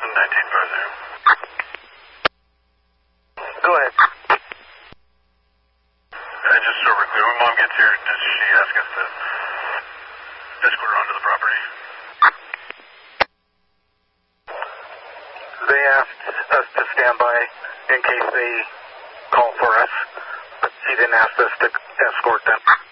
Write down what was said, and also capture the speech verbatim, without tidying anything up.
nineteen fifty. Go ahead. I just so we're clear, when Mom gets here, does she ask us to escort her onto the property? They asked us to stand by in case they call for us, but she didn't ask us to escort them.